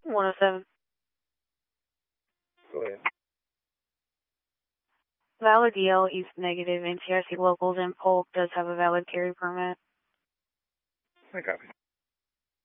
107. Go ahead. Valid DL East negative, NCIC locals, and Polk does have a valid carry permit. I copy.